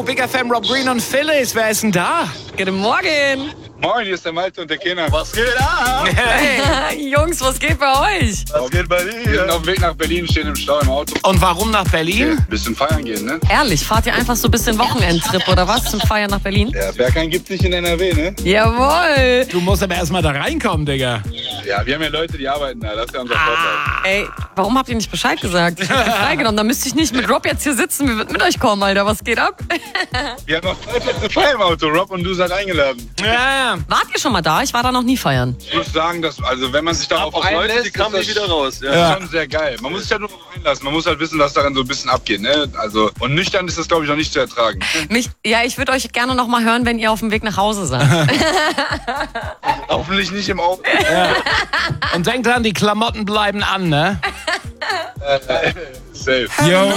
Big FM, Rob Green und Phyllis. Wer ist denn da? Guten Morgen. Moin, hier ist der Malte und der Kenan. Was geht ab? Hey. Jungs, was geht bei euch? Was geht bei dir? Wir sind auf dem Weg nach Berlin, stehen im Stau im Auto. Und warum nach Berlin? Ein bisschen feiern gehen, ne? Ehrlich, fahrt ihr einfach so ein bisschen Wochenendtrip oder was zum Feiern nach Berlin? Ja, Berghain gibt's nicht in NRW, ne? Jawohl. Du musst aber erstmal da reinkommen, Digga. Ja, wir haben ja Leute, die arbeiten da. Das ist ja unser Vorteil. Ey, warum habt ihr nicht Bescheid gesagt? Ich hab mich freigenommen. Da müsste ich nicht mit Rob jetzt hier sitzen. Wir würden mit euch kommen, Alter. Was geht ab? Wir haben noch 2 Plätze frei im Auto. Rob und du seid eingeladen. Ja. Wart ihr schon mal da? Ich war da noch nie feiern. Ich muss sagen, dass, also wenn man sich darauf Auf Leute, die einlässt, kamen ist nicht das wieder raus. das schon sehr geil. Man muss sich ja nur darauf einlassen. Man muss halt wissen, was daran so ein bisschen abgeht, ne? Also, und nüchtern ist das, glaube ich, noch nicht zu ertragen. Ich würde euch gerne noch mal hören, wenn ihr auf dem Weg nach Hause seid. Hoffentlich nicht im Auto. Und denk dran, die Klamotten bleiben an, ne? Safe. Yo.